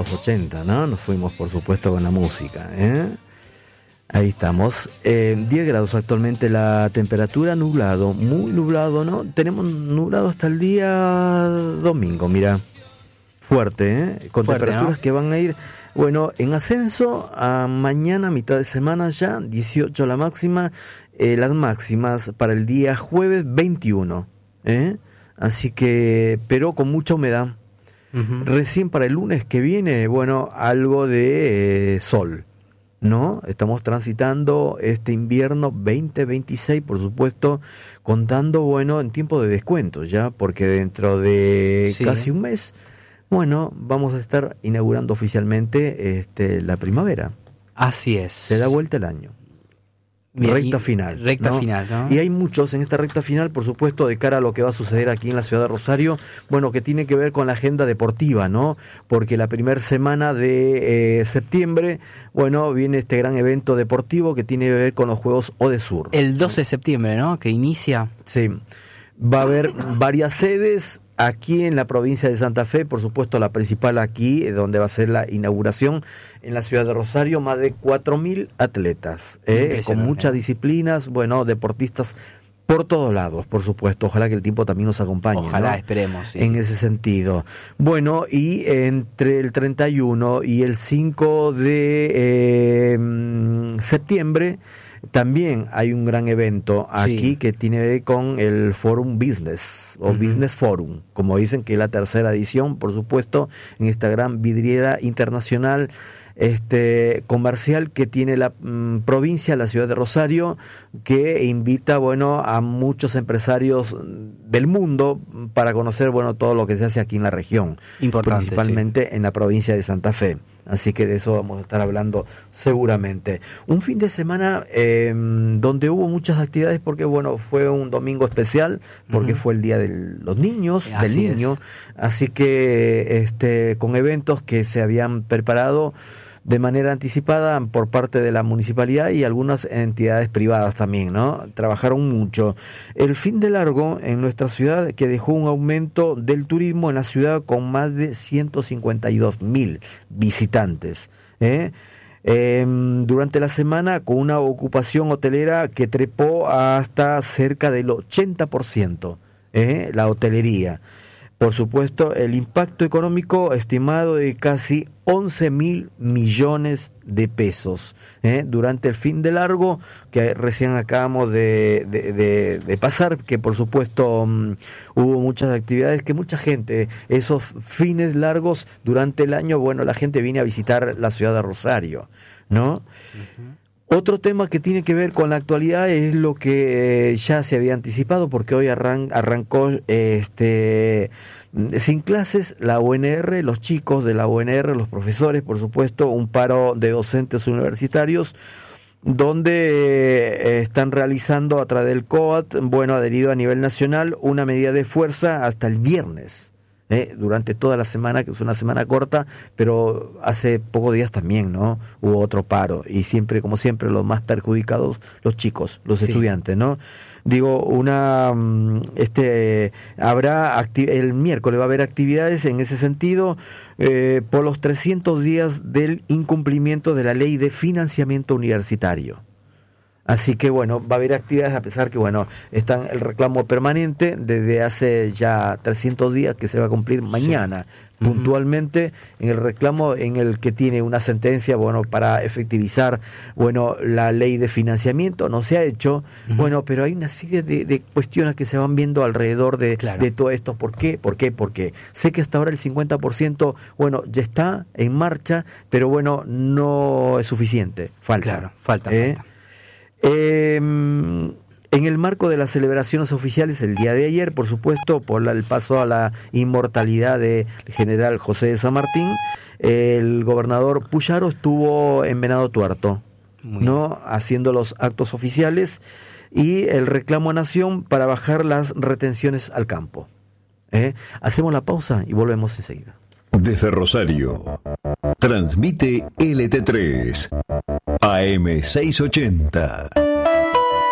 los 80, ¿no? Nos fuimos, por supuesto, con la música, ¿eh? Ahí estamos. 10 grados actualmente la temperatura, nublado, muy nublado, ¿no? Tenemos nublado hasta el día domingo, mira. Fuerte, ¿eh? Con fuerte, temperaturas, ¿no?, que van a ir, bueno, en ascenso a mañana, mitad de semana ya, 18 la máxima, las máximas para el día jueves 21, ¿eh? Así que, pero con mucha humedad. Uh-huh. Recién para el lunes que viene, bueno, algo de sol, ¿no? Estamos transitando este invierno 2026, por supuesto, contando, bueno, en tiempo de descuento ya, porque dentro de casi un mes, bueno, vamos a estar inaugurando oficialmente la primavera. Así es. Se da vuelta el año. Recta final. Recta ¿no? final, ¿no? Y hay muchos en esta recta final, por supuesto, de cara a lo que va a suceder aquí en la ciudad de Rosario, bueno, que tiene que ver con la agenda deportiva, ¿no? Porque la primera semana de septiembre, bueno, viene este gran evento deportivo que tiene que ver con los Juegos Odesur. El 12 de septiembre, ¿no? Que inicia. Sí. Va a haber varias sedes aquí en la provincia de Santa Fe, por supuesto la principal aquí, donde va a ser la inauguración en la ciudad de Rosario, más de 4.000 atletas, con muchas disciplinas, bueno, deportistas por todos lados, por supuesto. Ojalá que el tiempo también nos acompañe. Ojalá, ¿no? Esperemos. Sí, en ese sentido. Bueno, y entre el 31 y el 5 de septiembre, también hay un gran evento aquí que tiene que ver con el Forum Business o Business Forum, como dicen, que es la tercera edición, por supuesto, en esta gran vidriera internacional comercial que tiene la provincia, la ciudad de Rosario, que invita, bueno, a muchos empresarios del mundo para conocer, bueno, todo lo que se hace aquí en la región, principalmente en la provincia de Santa Fe. Así que de eso vamos a estar hablando seguramente. Un fin de semana donde hubo muchas actividades, porque bueno, fue un domingo especial, porque fue el Día de los Niños, del Niño. Así que con eventos que se habían preparado de manera anticipada por parte de la municipalidad y algunas entidades privadas también, ¿no? Trabajaron mucho. El fin de largo en nuestra ciudad, que dejó un aumento del turismo en la ciudad con más de 152.000 visitantes, durante la semana, con una ocupación hotelera que trepó hasta cerca del 80%, la hotelería. Por supuesto, el impacto económico estimado de casi 11.000 millones de pesos durante el fin de largo que recién acabamos de pasar, que por supuesto hubo muchas actividades, que mucha gente, esos fines largos durante el año, bueno, la gente viene a visitar la ciudad de Rosario, ¿no? Uh-huh. Otro tema que tiene que ver con la actualidad es lo que ya se había anticipado, porque hoy arrancó sin clases la UNR, los chicos de la UNR, los profesores, por supuesto, un paro de docentes universitarios, donde están realizando a través del COAT, bueno, adherido a nivel nacional, una medida de fuerza hasta el viernes. Durante toda la semana, que es una semana corta, pero hace pocos días también, ¿no? Hubo otro paro, y siempre, como siempre, los más perjudicados, los chicos, los estudiantes, ¿no? Digo, habrá el miércoles va a haber actividades en ese sentido por los 300 días del incumplimiento de la ley de financiamiento universitario. Así que bueno, va a haber actividades, a pesar que bueno, está el reclamo permanente desde hace ya 300 días, que se va a cumplir mañana, puntualmente, en el reclamo en el que tiene una sentencia, bueno, para efectivizar, bueno, la ley de financiamiento. No se ha hecho, bueno, pero hay una serie de cuestiones que se van viendo alrededor de todo esto. ¿Por qué? Porque sé que hasta ahora el 50%, bueno, ya está en marcha, pero bueno, no es suficiente, falta. Falta. En el marco de las celebraciones oficiales el día de ayer, por supuesto, por el paso a la inmortalidad del general José de San Martín, el gobernador Puyaro estuvo en Venado Tuerto, ¿no? Haciendo los actos oficiales y el reclamo a Nación para bajar las retenciones al campo. Hacemos la pausa y volvemos enseguida. Desde Rosario, transmite LT3 AM 680.